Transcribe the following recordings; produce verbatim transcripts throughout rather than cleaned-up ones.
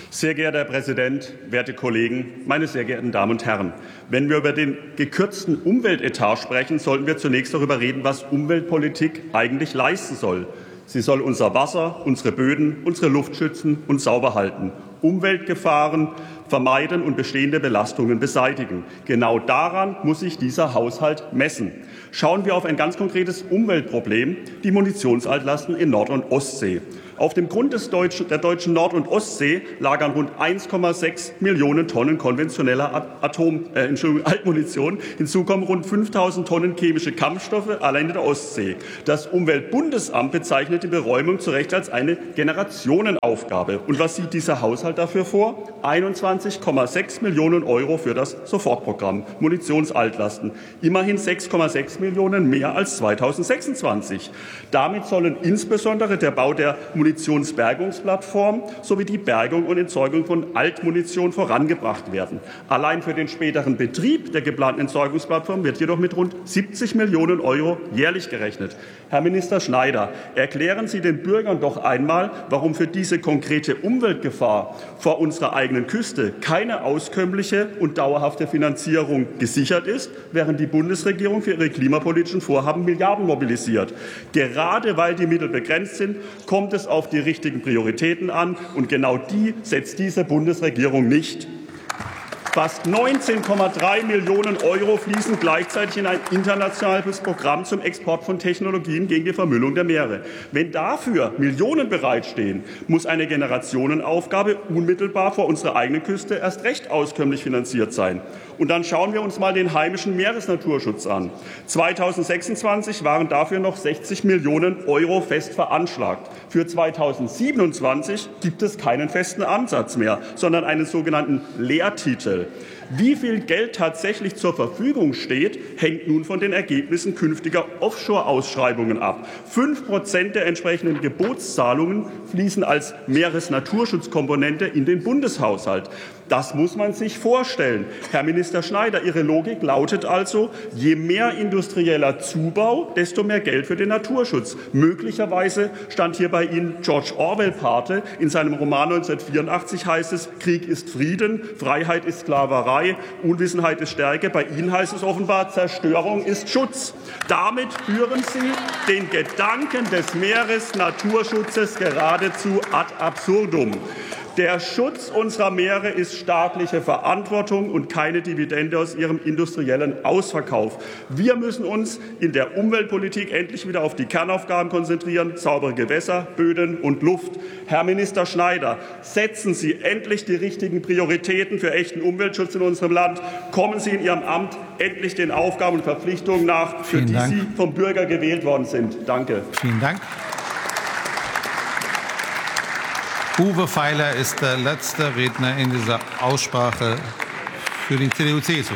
Sehr geehrter Herr Präsident, werte Kollegen, meine sehr geehrten Damen und Herren! Wenn wir über den gekürzten Umweltetat sprechen, sollten wir zunächst darüber reden, was Umweltpolitik eigentlich leisten soll. Sie soll unser Wasser, unsere Böden, unsere Luft schützen und sauber halten, Umweltgefahren vermeiden und bestehende Belastungen beseitigen. Genau daran muss sich dieser Haushalt messen. Schauen wir auf ein ganz konkretes Umweltproblem, die Munitionsaltlasten in Nord- und Ostsee. Auf dem Grund des deutschen, der deutschen Nord- und Ostsee lagern rund eins Komma sechs Millionen Tonnen konventioneller Atom, äh, Entschuldigung, Altmunition. Hinzu kommen rund fünftausend Tonnen chemische Kampfstoffe allein in der Ostsee. Das Umweltbundesamt bezeichnet die Beräumung zu Recht als eine Generationenaufgabe. Und was sieht dieser Haushalt dafür vor? einundzwanzig Komma sechs Millionen Euro für das Sofortprogramm Munitionsaltlasten. Immerhin sechs Komma sechs Millionen mehr als zweitausendsechsundzwanzig. Damit sollen insbesondere der Bau der Munitionsbergungsplattform sowie die Bergung und Entsorgung von Altmunition vorangebracht werden. Allein für den späteren Betrieb der geplanten Entsorgungsplattform wird jedoch mit rund siebzig Millionen Euro jährlich gerechnet. Herr Minister Schneider, erklären Sie den Bürgern doch einmal, warum für diese konkrete Umweltgefahr vor unserer eigenen Küste keine auskömmliche und dauerhafte Finanzierung gesichert ist, während die Bundesregierung für ihre klimapolitischen Vorhaben Milliarden mobilisiert. Gerade weil die Mittel begrenzt sind, kommt es auf die richtigen Prioritäten an, und genau die setzt diese Bundesregierung nicht. Fast neunzehn Komma drei Millionen Euro fließen gleichzeitig in ein internationales Programm zum Export von Technologien gegen die Vermüllung der Meere. Wenn dafür Millionen bereitstehen, muss eine Generationenaufgabe unmittelbar vor unserer eigenen Küste erst recht auskömmlich finanziert sein. Und dann schauen wir uns mal den heimischen Meeresnaturschutz an. zweitausendsechsundzwanzig waren dafür noch sechzig Millionen Euro fest veranschlagt. Für zweitausendsiebenundzwanzig gibt es keinen festen Ansatz mehr, sondern einen sogenannten Lehrtitel. Wie viel Geld tatsächlich zur Verfügung steht, hängt nun von den Ergebnissen künftiger Offshore-Ausschreibungen ab. Fünf Prozent der entsprechenden Gebotszahlungen fließen als Meeresnaturschutzkomponente in den Bundeshaushalt. Das muss man sich vorstellen. Herr Minister Schneider, Ihre Logik lautet also, je mehr industrieller Zubau, desto mehr Geld für den Naturschutz. Möglicherweise stand hier bei Ihnen George Orwell Pate. In seinem Roman neunzehnhundertvierundachtzig heißt es, Krieg ist Frieden, Freiheit ist Sklaverei, Unwissenheit ist Stärke. Bei Ihnen heißt es offenbar, Zerstörung ist Schutz. Damit führen Sie den Gedanken des Meeresnaturschutzes geradezu ad absurdum. Der Schutz unserer Meere ist staatliche Verantwortung und keine Dividende aus ihrem industriellen Ausverkauf. Wir müssen uns in der Umweltpolitik endlich wieder auf die Kernaufgaben konzentrieren, saubere Gewässer, Böden und Luft. Herr Minister Schneider, setzen Sie endlich die richtigen Prioritäten für echten Umweltschutz in unserem Land. Kommen Sie in Ihrem Amt endlich den Aufgaben und Verpflichtungen nach, für die Sie vom Bürger gewählt worden sind. Danke. Vielen Dank. Uwe Feiler ist der letzte Redner in dieser Aussprache für die C D U C S U.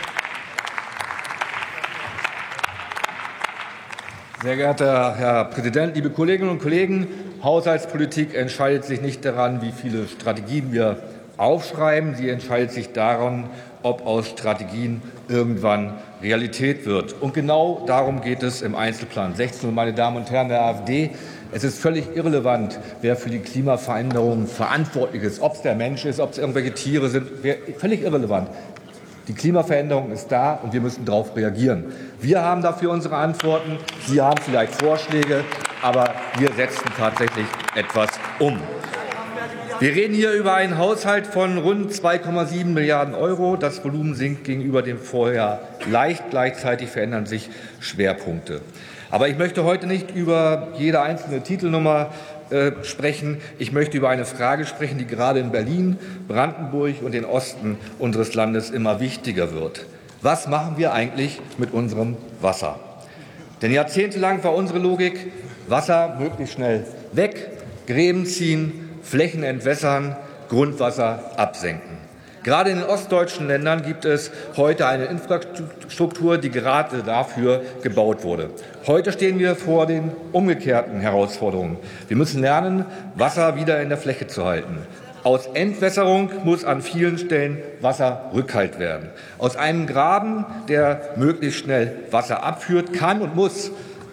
Sehr geehrter Herr Präsident, liebe Kolleginnen und Kollegen! Haushaltspolitik entscheidet sich nicht daran, wie viele Strategien wir aufschreiben. Sie entscheidet sich daran, ob aus Strategien irgendwann Realität wird. Und genau darum geht es im Einzelplan sechzehn. Und meine Damen und Herren der AfD, es ist völlig irrelevant, wer für die Klimaveränderungen verantwortlich ist, ob es der Mensch ist, ob es irgendwelche Tiere sind, völlig irrelevant. Die Klimaveränderung ist da und wir müssen darauf reagieren. Wir haben dafür unsere Antworten, Sie haben vielleicht Vorschläge, aber wir setzen tatsächlich etwas um. Wir reden hier über einen Haushalt von rund zwei Komma sieben Milliarden Euro. Das Volumen sinkt gegenüber dem Vorjahr leicht. Gleichzeitig verändern sich Schwerpunkte. Aber ich möchte heute nicht über jede einzelne Titelnummer äh, sprechen. Ich möchte über eine Frage sprechen, die gerade in Berlin, Brandenburg und den Osten unseres Landes immer wichtiger wird. Was machen wir eigentlich mit unserem Wasser? Denn jahrzehntelang war unsere Logik, Wasser möglichst schnell weg, Gräben ziehen, Flächen entwässern, Grundwasser absenken. Gerade in den ostdeutschen Ländern gibt es heute eine Infrastruktur, die gerade dafür gebaut wurde. Heute stehen wir vor den umgekehrten Herausforderungen. Wir müssen lernen, Wasser wieder in der Fläche zu halten. Aus Entwässerung muss an vielen Stellen Wasser Rückhalt werden. Aus einem Graben, der möglichst schnell Wasser abführt, kann und muss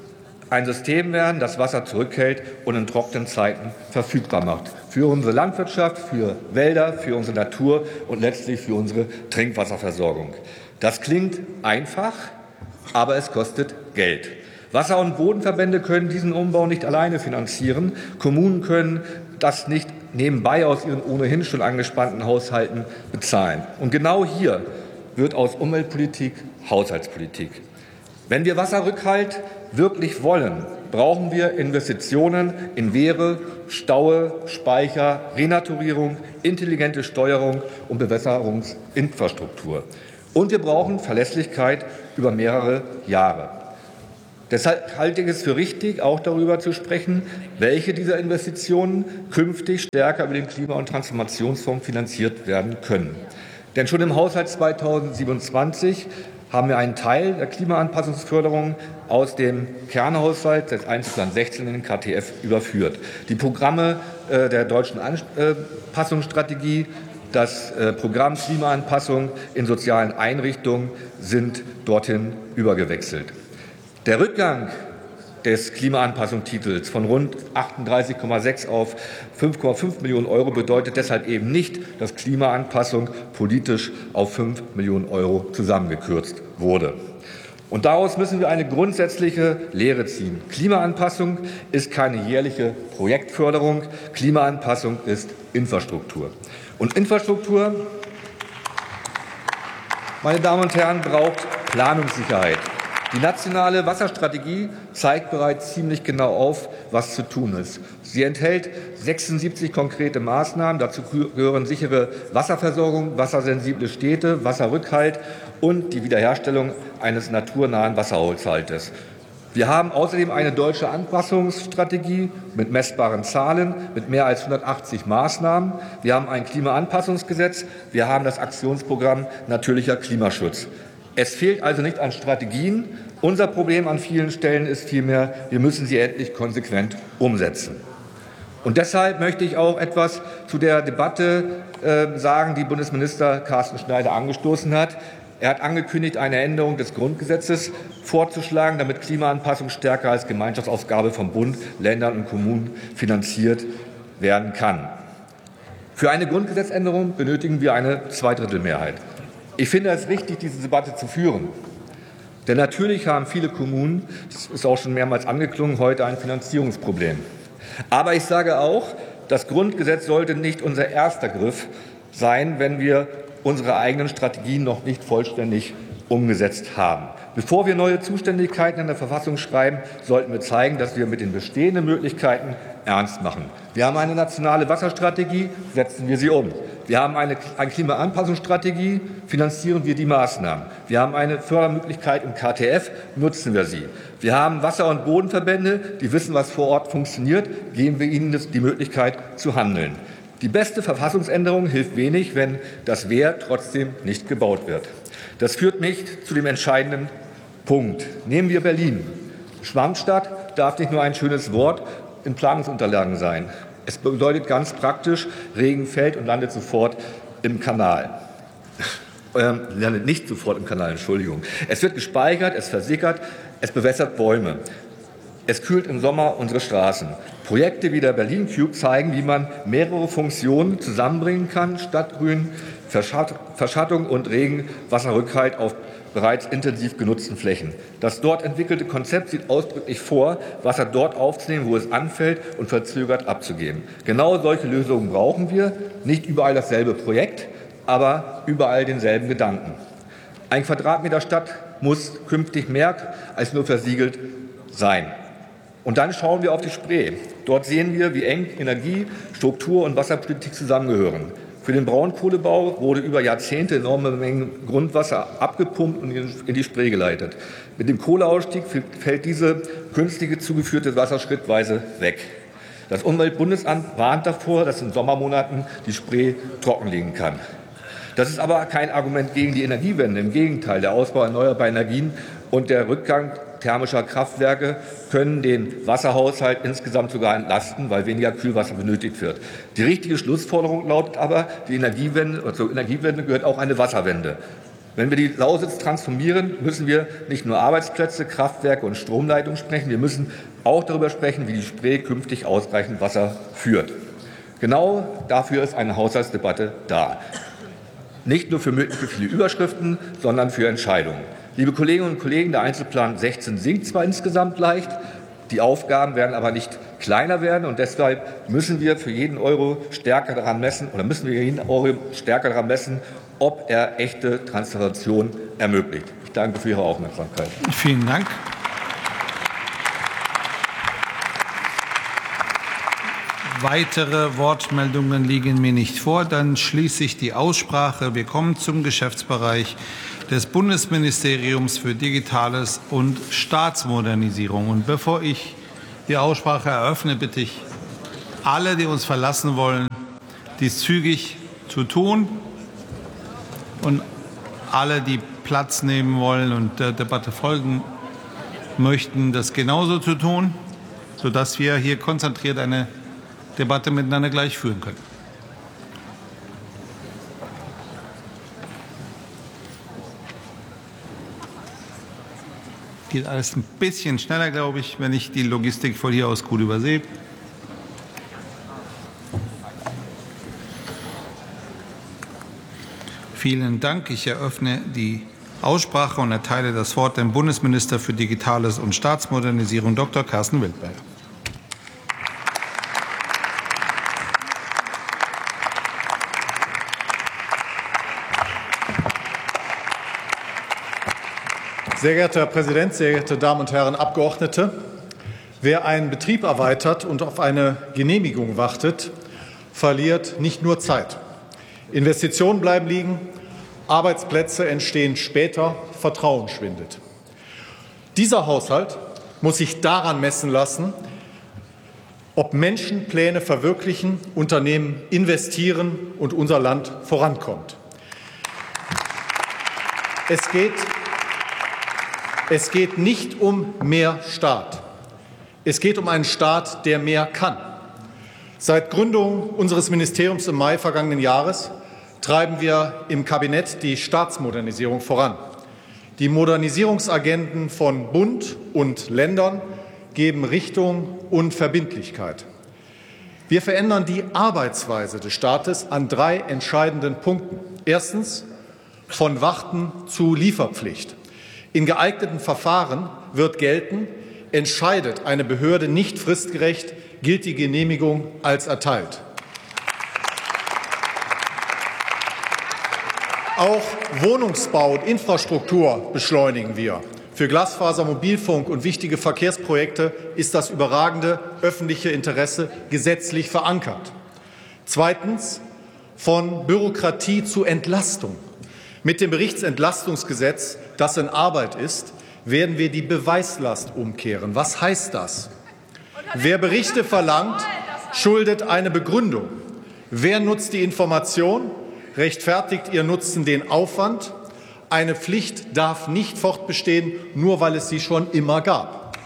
ein System werden, das Wasser zurückhält und in trockenen Zeiten verfügbar macht. Für unsere Landwirtschaft, für Wälder, für unsere Natur und letztlich für unsere Trinkwasserversorgung. Das klingt einfach, aber es kostet Geld. Wasser- und Bodenverbände können diesen Umbau nicht alleine finanzieren. Kommunen können das nicht nebenbei aus ihren ohnehin schon angespannten Haushalten bezahlen. Und genau hier wird aus Umweltpolitik Haushaltspolitik. Wenn wir Wasserrückhalt wirklich wollen, brauchen wir Investitionen in Wehre, Staue, Speicher, Renaturierung, intelligente Steuerung und Bewässerungsinfrastruktur. Und wir brauchen Verlässlichkeit über mehrere Jahre. Deshalb halte ich es für richtig, auch darüber zu sprechen, welche dieser Investitionen künftig stärker über den Klima- und Transformationsfonds finanziert werden können. Denn schon im Haushalt zweitausendsiebenundzwanzig haben wir einen Teil der Klimaanpassungsförderung aus dem Kernhaushalt des Einzelplan sechzehn in den K T F überführt. Die Programme äh, der deutschen Anpassungsstrategie, das äh, Programm Klimaanpassung in sozialen Einrichtungen sind dorthin übergewechselt. Der Rückgang des Klimaanpassungstitels von rund achtunddreißig Komma sechs auf fünf Komma fünf Millionen Euro bedeutet deshalb eben nicht, dass Klimaanpassung politisch auf fünf Millionen Euro zusammengekürzt wurde. Und daraus müssen wir eine grundsätzliche Lehre ziehen. Klimaanpassung ist keine jährliche Projektförderung. Klimaanpassung ist Infrastruktur. Und Infrastruktur, meine Damen und Herren, braucht Planungssicherheit. Die nationale Wasserstrategie zeigt bereits ziemlich genau auf, was zu tun ist. Sie enthält sechsundsiebzig konkrete Maßnahmen. Dazu gehören sichere Wasserversorgung, wassersensible Städte, Wasserrückhalt und die Wiederherstellung eines naturnahen Wasserhaushaltes. Wir haben außerdem eine deutsche Anpassungsstrategie mit messbaren Zahlen, mit mehr als hundertachtzig Maßnahmen. Wir haben ein Klimaanpassungsgesetz. Wir haben das Aktionsprogramm Natürlicher Klimaschutz. Es fehlt also nicht an Strategien. Unser Problem an vielen Stellen ist vielmehr, wir müssen sie endlich konsequent umsetzen. Und deshalb möchte ich auch etwas zu der Debatte äh, sagen, die Bundesminister Carsten Schneider angestoßen hat. Er hat angekündigt, eine Änderung des Grundgesetzes vorzuschlagen, damit Klimaanpassung stärker als Gemeinschaftsaufgabe von Bund, Ländern und Kommunen finanziert werden kann. Für eine Grundgesetzänderung benötigen wir eine Zweidrittelmehrheit. Ich finde es richtig, diese Debatte zu führen. Denn natürlich haben viele Kommunen, das ist auch schon mehrmals angeklungen, heute ein Finanzierungsproblem. Aber ich sage auch, das Grundgesetz sollte nicht unser erster Griff sein, wenn wir unsere eigenen Strategien noch nicht vollständig umgesetzt haben. Bevor wir neue Zuständigkeiten in der Verfassung schreiben, sollten wir zeigen, dass wir mit den bestehenden Möglichkeiten ernst machen. Wir haben eine nationale Wasserstrategie, setzen wir sie um. Wir haben eine, eine Klimaanpassungsstrategie, finanzieren wir die Maßnahmen. Wir haben eine Fördermöglichkeit im K T F, nutzen wir sie. Wir haben Wasser- und Bodenverbände, die wissen, was vor Ort funktioniert, geben wir ihnen die Möglichkeit zu handeln. Die beste Verfassungsänderung hilft wenig, wenn das Wehr trotzdem nicht gebaut wird. Das führt mich zu dem entscheidenden Punkt. Nehmen wir Berlin. Schwammstadt darf nicht nur ein schönes Wort in Planungsunterlagen sein. Es bedeutet ganz praktisch, Regen fällt und landet sofort im Kanal. Ähm, landet nicht sofort im Kanal, Entschuldigung. Es wird gespeichert, es versickert, es bewässert Bäume. Es kühlt im Sommer unsere Straßen. Projekte wie der Berlin Cube zeigen, wie man mehrere Funktionen zusammenbringen kann: Stadtgrün, Verschattung und Regenwasserrückhalt auf bereits intensiv genutzten Flächen. Das dort entwickelte Konzept sieht ausdrücklich vor, Wasser dort aufzunehmen, wo es anfällt, und verzögert abzugeben. Genau solche Lösungen brauchen wir. Nicht überall dasselbe Projekt, aber überall denselben Gedanken. Ein Quadratmeter Stadt muss künftig mehr als nur versiegelt sein. Und dann schauen wir auf die Spree. Dort sehen wir, wie eng Energie, Struktur und Wasserpolitik zusammengehören. Für den Braunkohlebau wurde über Jahrzehnte enorme Mengen Grundwasser abgepumpt und in die Spree geleitet. Mit dem Kohleausstieg fällt diese künstliche zugeführte Wasser schrittweise weg. Das Umweltbundesamt warnt davor, dass in Sommermonaten die Spree trocken liegen kann. Das ist aber kein Argument gegen die Energiewende. Im Gegenteil, der Ausbau erneuerbarer Energien und der Rückgang thermischer Kraftwerke können den Wasserhaushalt insgesamt sogar entlasten, weil weniger Kühlwasser benötigt wird. Die richtige Schlussfolgerung lautet aber, die Energiewende, zur Energiewende gehört auch eine Wasserwende. Wenn wir die Lausitz transformieren, müssen wir nicht nur Arbeitsplätze, Kraftwerke und Stromleitungen sprechen, wir müssen auch darüber sprechen, wie die Spree künftig ausreichend Wasser führt. Genau dafür ist eine Haushaltsdebatte da. Nicht nur für mögliche viele Überschriften, sondern für Entscheidungen. Liebe Kolleginnen und Kollegen, der Einzelplan sechzehn sinkt zwar insgesamt leicht, die Aufgaben werden aber nicht kleiner werden, und deshalb müssen wir für jeden Euro stärker daran messen, oder müssen wir jeden Euro stärker daran messen, ob er echte Transformation ermöglicht. Ich danke für Ihre Aufmerksamkeit. Vielen Dank. Weitere Wortmeldungen liegen mir nicht vor. Dann schließe ich die Aussprache. Wir kommen zum Geschäftsbereich des Bundesministeriums für Digitales und Staatsmodernisierung. Und bevor ich die Aussprache eröffne, bitte ich alle, die uns verlassen wollen, dies zügig zu tun. Und alle, die Platz nehmen wollen und der Debatte folgen möchten, das genauso zu tun, sodass wir hier konzentriert eine Debatte miteinander gleich führen können. Geht alles ein bisschen schneller, glaube ich, wenn ich die Logistik von hier aus gut übersehe. Vielen Dank. Ich eröffne die Aussprache und erteile das Wort dem Bundesminister für Digitales und Staatsmodernisierung, Doktor Carsten Wildberger. Sehr geehrter Herr Präsident, sehr geehrte Damen und Herren Abgeordnete! Wer einen Betrieb erweitert und auf eine Genehmigung wartet, verliert nicht nur Zeit. Investitionen bleiben liegen, Arbeitsplätze entstehen später, Vertrauen schwindet. Dieser Haushalt muss sich daran messen lassen, ob Menschen Pläne verwirklichen, Unternehmen investieren und unser Land vorankommt. Es geht Es geht nicht um mehr Staat. Es geht um einen Staat, der mehr kann. Seit Gründung unseres Ministeriums im Mai vergangenen Jahres treiben wir im Kabinett die Staatsmodernisierung voran. Die Modernisierungsagenden von Bund und Ländern geben Richtung und Verbindlichkeit. Wir verändern die Arbeitsweise des Staates an drei entscheidenden Punkten. Erstens von Warten zu Lieferpflicht. In geeigneten Verfahren wird gelten, entscheidet eine Behörde nicht fristgerecht, gilt die Genehmigung als erteilt. Auch Wohnungsbau und Infrastruktur beschleunigen wir. Für Glasfaser, Mobilfunk und wichtige Verkehrsprojekte ist das überragende öffentliche Interesse gesetzlich verankert. Zweitens von Bürokratie zu Entlastung. Mit dem Berichtsentlastungsgesetz, das in Arbeit ist, werden wir die Beweislast umkehren. Was heißt das? Wer Berichte verlangt, schuldet eine Begründung. Wer nutzt die Information, rechtfertigt ihr Nutzen den Aufwand. Eine Pflicht darf nicht fortbestehen, nur weil es sie schon immer gab.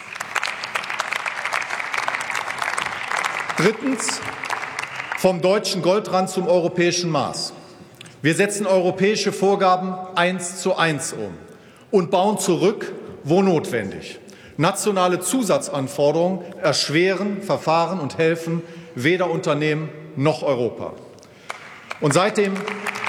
Drittens vom deutschen Goldrand zum europäischen Maß. Wir setzen europäische Vorgaben eins zu eins um und bauen zurück, wo notwendig. Nationale Zusatzanforderungen erschweren Verfahren und helfen weder Unternehmen noch Europa. Und seit dem,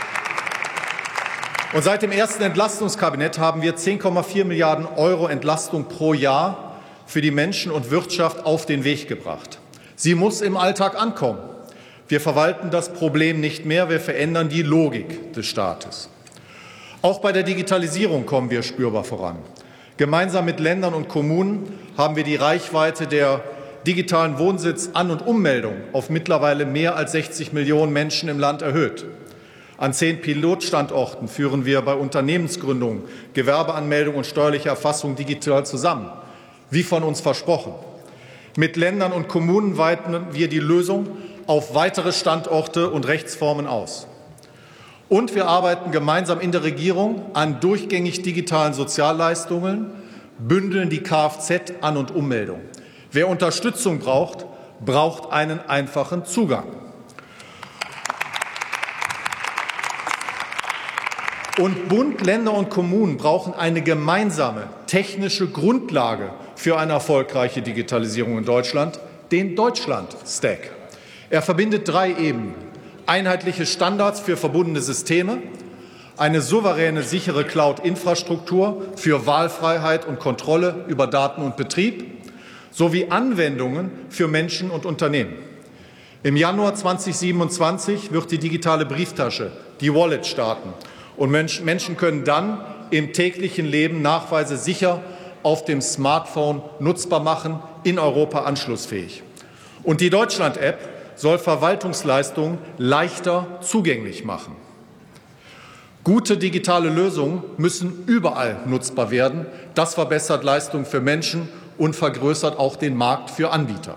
und seit dem ersten Entlastungskabinett haben wir zehn Komma vier Milliarden Euro Entlastung pro Jahr für die Menschen und Wirtschaft auf den Weg gebracht. Sie muss im Alltag ankommen. Wir verwalten das Problem nicht mehr, wir verändern die Logik des Staates. Auch bei der Digitalisierung kommen wir spürbar voran. Gemeinsam mit Ländern und Kommunen haben wir die Reichweite der digitalen Wohnsitz-An- und Ummeldung auf mittlerweile mehr als sechzig Millionen Menschen im Land erhöht. An zehn Pilotstandorten führen wir bei Unternehmensgründung, Gewerbeanmeldung und steuerlicher Erfassung digital zusammen, wie von uns versprochen. Mit Ländern und Kommunen weiten wir die Lösung auf weitere Standorte und Rechtsformen aus. Und wir arbeiten gemeinsam in der Regierung an durchgängig digitalen Sozialleistungen, bündeln die Kfz-An- und Ummeldung. Wer Unterstützung braucht, braucht einen einfachen Zugang. Und Bund, Länder und Kommunen brauchen eine gemeinsame technische Grundlage für eine erfolgreiche Digitalisierung in Deutschland, den Deutschland-Stack. Er verbindet drei Ebenen: einheitliche Standards für verbundene Systeme, eine souveräne, sichere Cloud-Infrastruktur für Wahlfreiheit und Kontrolle über Daten und Betrieb sowie Anwendungen für Menschen und Unternehmen. Im Januar zweitausendsiebenundzwanzig wird die digitale Brieftasche, die Wallet, starten. Und Menschen können dann im täglichen Leben Nachweise sicher auf dem Smartphone nutzbar machen, in Europa anschlussfähig. Und die Deutschland-App soll Verwaltungsleistungen leichter zugänglich machen. Gute digitale Lösungen müssen überall nutzbar werden. Das verbessert Leistungen für Menschen und vergrößert auch den Markt für Anbieter.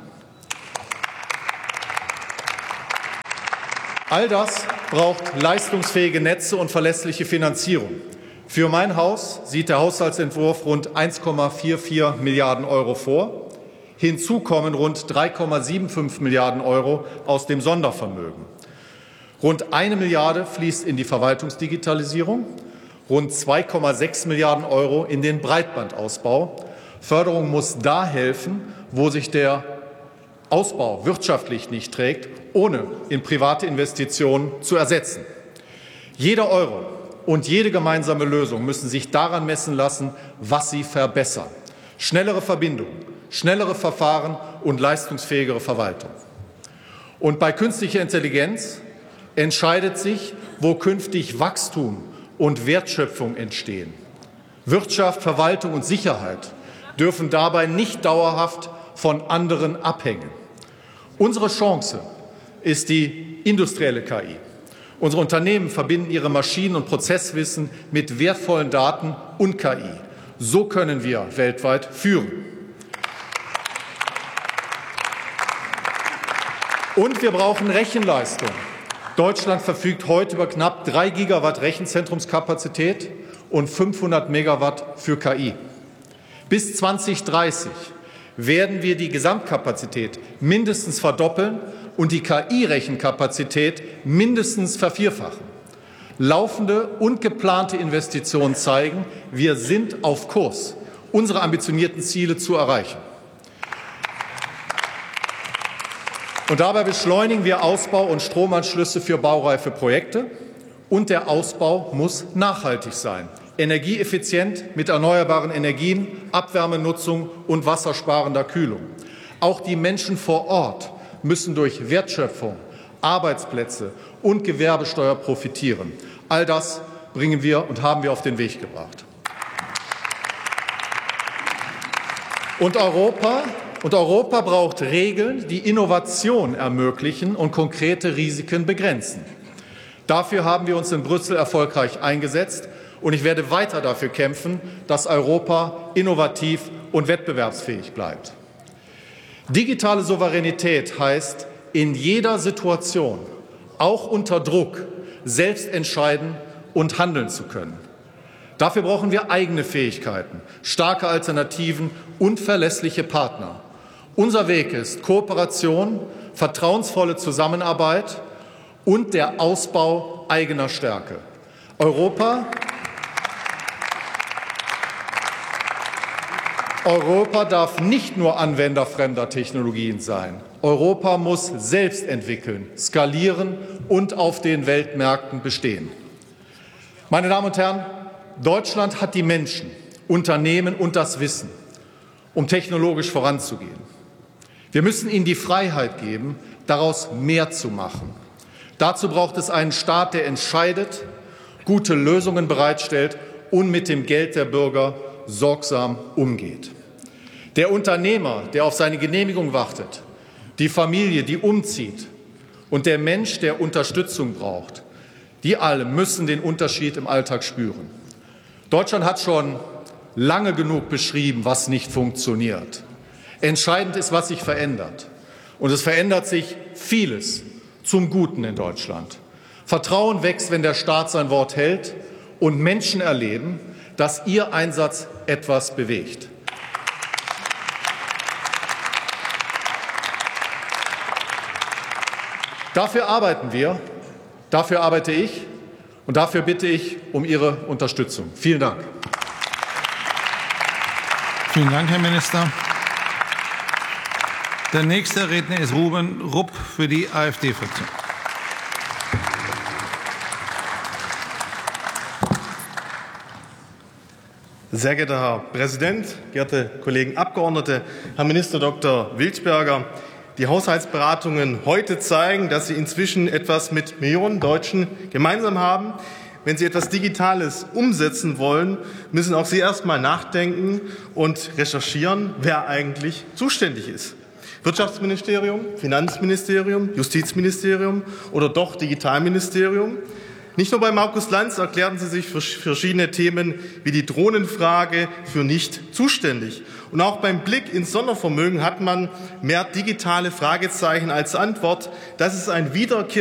All das braucht leistungsfähige Netze und verlässliche Finanzierung. Für mein Haus sieht der Haushaltsentwurf rund eins Komma vierundvierzig Milliarden Euro vor. Hinzu kommen rund drei Komma fünfundsiebzig Milliarden Euro aus dem Sondervermögen. Rund eine Milliarde fließt in die Verwaltungsdigitalisierung, rund zwei Komma sechs Milliarden Euro in den Breitbandausbau. Förderung muss da helfen, wo sich der Ausbau wirtschaftlich nicht trägt, ohne in private Investitionen zu ersetzen. Jeder Euro und jede gemeinsame Lösung müssen sich daran messen lassen, was sie verbessern. Schnellere Verbindungen, schnellere Verfahren und leistungsfähigere Verwaltung. Und bei künstlicher Intelligenz entscheidet sich, wo künftig Wachstum und Wertschöpfung entstehen. Wirtschaft, Verwaltung und Sicherheit dürfen dabei nicht dauerhaft von anderen abhängen. Unsere Chance ist die industrielle K I. Unsere Unternehmen verbinden ihre Maschinen- und Prozesswissen mit wertvollen Daten und K I. So können wir weltweit führen. Und wir brauchen Rechenleistung. Deutschland verfügt heute über knapp drei Gigawatt Rechenzentrumskapazität und fünfhundert Megawatt für K I. Bis zweitausenddreißig werden wir die Gesamtkapazität mindestens verdoppeln und die K I-Rechenkapazität mindestens vervierfachen. Laufende und geplante Investitionen zeigen, wir sind auf Kurs, unsere ambitionierten Ziele zu erreichen. Und dabei beschleunigen wir Ausbau und Stromanschlüsse für baureife Projekte. Und der Ausbau muss nachhaltig sein. Energieeffizient mit erneuerbaren Energien, Abwärmenutzung und wassersparender Kühlung. Auch die Menschen vor Ort müssen durch Wertschöpfung, Arbeitsplätze und Gewerbesteuer profitieren. All das bringen wir und haben wir auf den Weg gebracht. Und Europa, und Europa braucht Regeln, die Innovation ermöglichen und konkrete Risiken begrenzen. Dafür haben wir uns in Brüssel erfolgreich eingesetzt. Und ich werde weiter dafür kämpfen, dass Europa innovativ und wettbewerbsfähig bleibt. Digitale Souveränität heißt, in jeder Situation, auch unter Druck, selbst entscheiden und handeln zu können. Dafür brauchen wir eigene Fähigkeiten, starke Alternativen und verlässliche Partner. Unser Weg ist Kooperation, vertrauensvolle Zusammenarbeit und der Ausbau eigener Stärke. Europa Europa darf nicht nur Anwender fremder Technologien sein. Europa muss selbst entwickeln, skalieren und auf den Weltmärkten bestehen. Meine Damen und Herren, Deutschland hat die Menschen, Unternehmen und das Wissen, um technologisch voranzugehen. Wir müssen ihnen die Freiheit geben, daraus mehr zu machen. Dazu braucht es einen Staat, der entscheidet, gute Lösungen bereitstellt und mit dem Geld der Bürger sorgsam umgeht. Der Unternehmer, der auf seine Genehmigung wartet, die Familie, die umzieht, und der Mensch, der Unterstützung braucht, die alle müssen den Unterschied im Alltag spüren. Deutschland hat schon lange genug beschrieben, was nicht funktioniert. Entscheidend ist, was sich verändert. Und es verändert sich vieles zum Guten in Deutschland. Vertrauen wächst, wenn der Staat sein Wort hält und Menschen erleben, dass ihr Einsatz etwas bewegt. Dafür arbeiten wir, dafür arbeite ich Und dafür bitte ich um Ihre Unterstützung. Vielen Dank. Vielen Dank, Herr Minister. Der nächste Redner ist Ruben Rupp für die AfD-Fraktion. Sehr geehrter Herr Präsident, geehrte Kollegen Abgeordnete, Herr Minister Doktor Wildberger! Die Haushaltsberatungen heute zeigen, dass Sie inzwischen etwas mit Millionen Deutschen gemeinsam haben. Wenn Sie etwas Digitales umsetzen wollen, müssen auch Sie erst mal nachdenken und recherchieren, wer eigentlich zuständig ist. Wirtschaftsministerium, Finanzministerium, Justizministerium oder doch Digitalministerium? Nicht nur bei Markus Lanz erklärten Sie sich für verschiedene Themen wie die Drohnenfrage für nicht zuständig. Und auch beim Blick ins Sondervermögen hat man mehr digitale Fragezeichen als Antwort. Das ist ein Wiederkehr